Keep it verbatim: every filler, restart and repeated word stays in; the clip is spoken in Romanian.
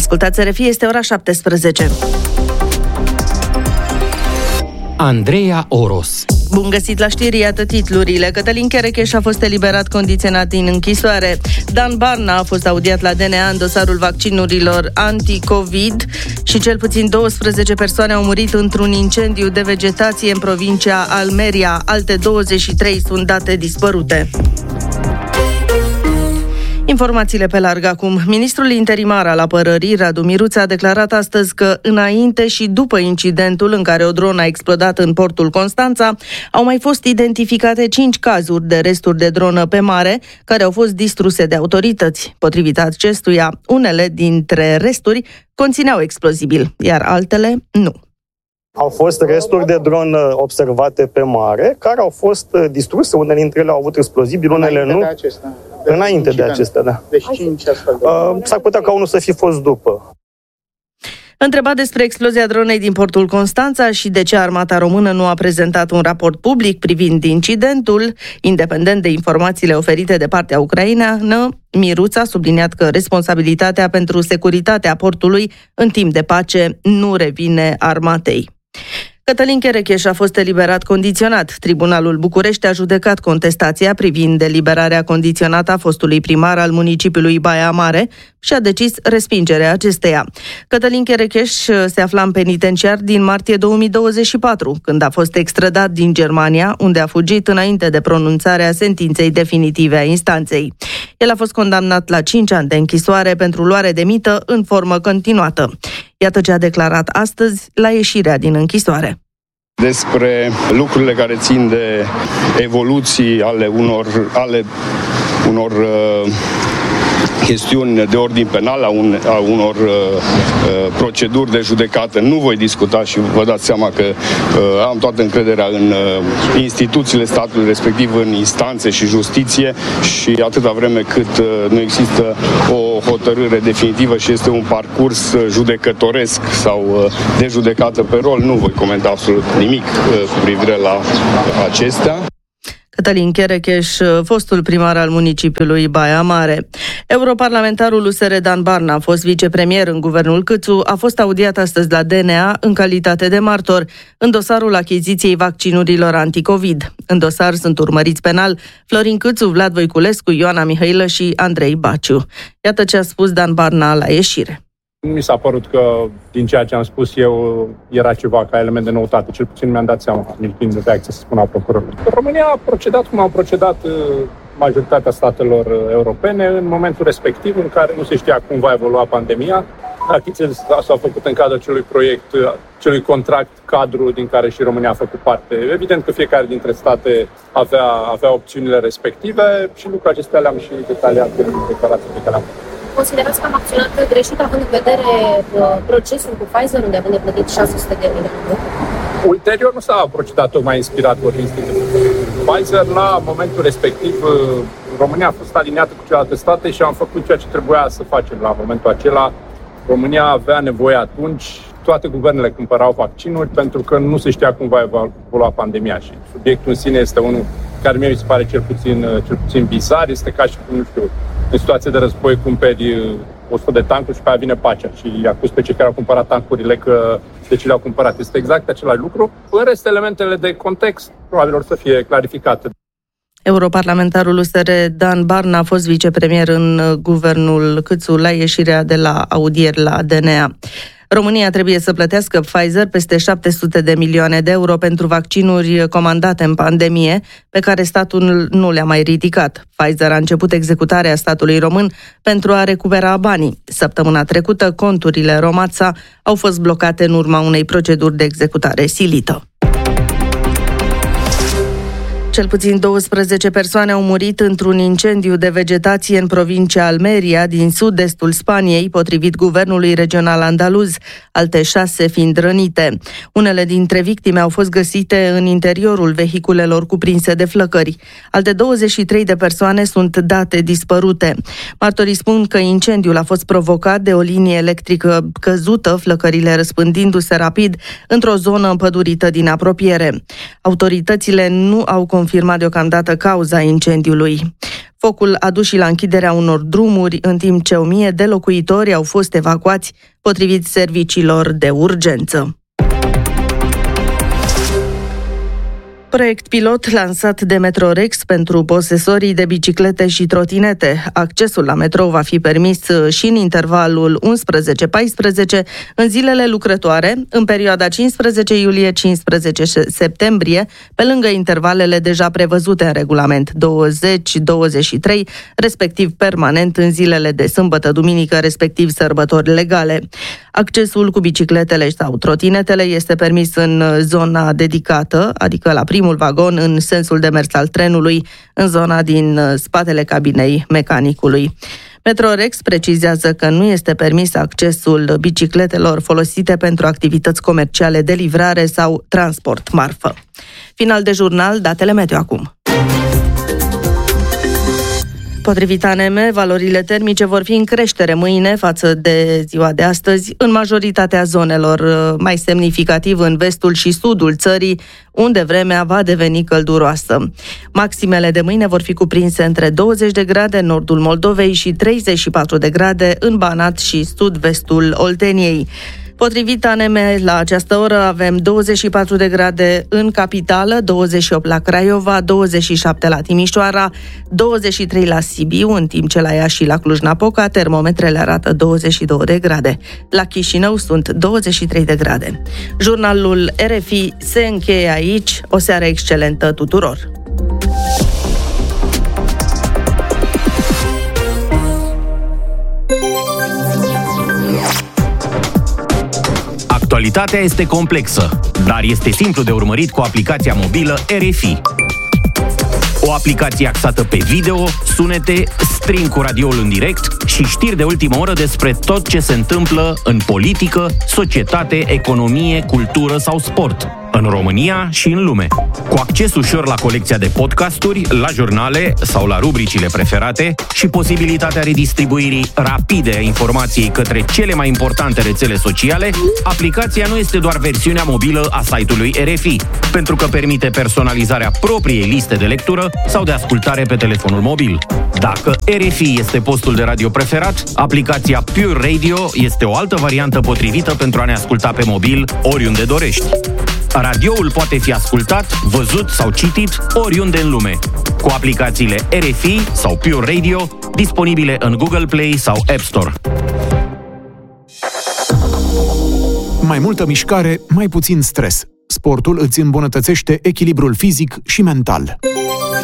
Ascultați R F I, este ora șaptesprezece. Andreea Oros. Bun găsit la știri, iată titlurile. Cătălin Cherecheș a fost eliberat condiționat din închisoare. Dan Barna a fost audiat la D N A în dosarul vaccinurilor anti-Covid și cel puțin douăsprezece persoane au murit într-un incendiu de vegetație în provincia Almeria. Alte douăzeci și trei sunt date dispărute. Informațiile pe larg acum. Ministrul interimar al apărării, Radu Miruță, a declarat astăzi că înainte și după incidentul în care o dronă a explodat în portul Constanța, au mai fost identificate cinci cazuri de resturi de dronă pe mare, care au fost distruse de autorități. Potrivit acestuia, unele dintre resturi conțineau explozibil, iar altele nu. Au fost resturi de dron observate pe mare, care au fost distruse, unele dintre ele au avut explozibil, unele nu. De acestea. De Înainte de acestea, da. Deci cinci astfel de... Uh, s-ar putea ca unul să fi fost după. Întrebat despre explozia dronei din portul Constanța și de ce armata română nu a prezentat un raport public privind incidentul, independent de informațiile oferite de partea ucraineană, Miruță a subliniat că responsabilitatea pentru securitatea portului în timp de pace nu revine armatei. Cătălin Cherecheș a fost eliberat condiționat. Tribunalul București a judecat contestația privind eliberarea condiționată a fostului primar al municipiului Baia Mare și a decis respingerea acesteia. Cătălin Cherecheș se afla în penitenciar din martie două mii douăzeci și patru, când a fost extradat din Germania, unde a fugit înainte de pronunțarea sentinței definitive a instanței. El a fost condamnat la cinci ani de închisoare pentru luare de mită în formă continuată. Iată ce a declarat astăzi la ieșirea din închisoare. Despre lucrurile care țin de evoluții ale unor, ale unor uh, chestiuni de ordin penal, a, un, a unor uh, uh, proceduri de judecată, nu voi discuta și vă dați seama că uh, am toată încrederea în uh, instituțiile statului, respectiv în instanțe și justiție, și atâta vreme cât uh, nu există o hotărâre definitivă și este un parcurs judecătoresc sau uh, de judecată pe rol, nu voi comenta absolut nimic uh, cu privire la acestea. Cătălin Cherecheș, fostul primar al municipiului Baia Mare. Europarlamentarul U S R Dan Barna, a fost vicepremier în guvernul Câțu, a fost audiat astăzi la D N A în calitate de martor în dosarul achiziției vaccinurilor anticovid. În dosar sunt urmăriți penal Florin Câțu, Vlad Voiculescu, Ioana Mihailă și Andrei Baciu. Iată ce a spus Dan Barna la ieșire. Mi s-a părut că din ceea ce am spus eu era ceva ca element de noutate. Cel puțin mi-am dat seama, din reacție, să spun, a procurorului. România a procedat cum au procedat majoritatea statelor europene în momentul respectiv, în care nu se știa cum va evolua pandemia. Achizițiile s-au făcut în cadrul acelui proiect, acelui contract cadru din care și România a făcut parte. Evident că fiecare dintre state avea, avea opțiunile respective și lucrurile acestea le-am și detaliat în declarația pe care am făcut. Considerați că am acționat greșit având în vedere procesul cu Pfizer, unde avem de plătit șase sute de milioane? Ulterior nu s-a procedat tocmai inspirat vor instituții. Pfizer, la momentul respectiv, România a fost aliniată cu celelalte state și am făcut ceea ce trebuia să facem la momentul acela. România avea nevoie atunci, toate guvernele cumpărau vaccinuri pentru că nu se știa cum va evolua pandemia și subiectul în sine este unul care mie mi se pare cel puțin, cel puțin bizar. Este ca și cum, nu știu, în situație de război cumperi o sută de tancuri și pe aia vine pacea și îi acuz pe cei care au cumpărat tancurile că de ce le-au cumpărat. Este exact același lucru. În rest, elementele de context probabil or să fie clarificate. Europarlamentarul U S R Dan Barna a fost vicepremier în guvernul Câțu la ieșirea de la audieri la D N A. România trebuie să plătească Pfizer peste șapte sute de milioane de euro pentru vaccinuri comandate în pandemie, pe care statul nu le-a mai ridicat. Pfizer a început executarea statului român pentru a recupera banii. Săptămâna trecută, conturile Romața au fost blocate în urma unei proceduri de executare silită. Cel puțin douăsprezece persoane au murit într-un incendiu de vegetație în provincia Almeria, din sud-estul Spaniei, potrivit guvernului regional andaluz, alte șase fiind rănite. Unele dintre victime au fost găsite în interiorul vehiculelor cuprinse de flăcări. Alte douăzeci și trei de persoane sunt date dispărute. Martorii spun că incendiul a fost provocat de o linie electrică căzută, flăcările răspândindu-se rapid într-o zonă împădurită din apropiere. Autoritățile nu au confirmat deocamdată cauza incendiului. Focul a dus și la închiderea unor drumuri, în timp ce o mie de locuitori au fost evacuați, potrivit serviciilor de urgență. Proiect pilot lansat de Metrorex pentru posesorii de biciclete și trotinete. Accesul la metrou va fi permis și în intervalul unsprezece paisprezece în zilele lucrătoare, în perioada cincisprezece iulie - cincisprezece septembrie, pe lângă intervalele deja prevăzute în regulament douăzeci douăzeci și trei, respectiv permanent în zilele de sâmbătă, duminică, respectiv sărbători legale. Accesul cu bicicletele sau trotinetele este permis în zona dedicată, adică la primul vagon în sensul de mers al trenului, în zona din spatele cabinei mecanicului. Metrorex precizează că nu este permis accesul bicicletelor folosite pentru activități comerciale de livrare sau transport marfă. Final de jurnal, datele meteo acum. Potrivit A N M, valorile termice vor fi în creștere mâine față de ziua de astăzi în majoritatea zonelor, mai semnificativ în vestul și sudul țării, unde vremea va deveni călduroasă. Maximele de mâine vor fi cuprinse între douăzeci de grade în nordul Moldovei și treizeci și patru de grade în Banat și sud-vestul Olteniei. Potrivit A N M, la această oră avem douăzeci și patru de grade în capitală, douăzeci și opt la Craiova, douăzeci și șapte la Timișoara, douăzeci și trei la Sibiu, în timp ce la Iași și la Cluj-Napoca termometrele arată douăzeci și două de grade. La Chișinău sunt douăzeci și trei de grade. Jurnalul R F I se încheie aici. O seară excelentă tuturor! Actualitatea este complexă, dar este simplu de urmărit cu aplicația mobilă R F I. O aplicație axată pe video, sunete, stream cu radioul în direct și știri de ultimă oră despre tot ce se întâmplă în politică, societate, economie, cultură sau sport, în România și în lume. Cu acces ușor la colecția de podcasturi, la jurnale sau la rubricile preferate și posibilitatea redistribuirii rapide a informației către cele mai importante rețele sociale, aplicația nu este doar versiunea mobilă a site-ului R F I, pentru că permite personalizarea propriei liste de lectură sau de ascultare pe telefonul mobil. Dacă R F I este postul de radio preferat, aplicația Pure Radio este o altă variantă potrivită pentru a ne asculta pe mobil oriunde dorești. Radioul poate fi ascultat, văzut sau citit oriunde în lume, cu aplicațiile R F I sau Pure Radio, disponibile în Google Play sau App Store. Mai multă mișcare, mai puțin stres. Sportul îți îmbunătățește echilibrul fizic și mental.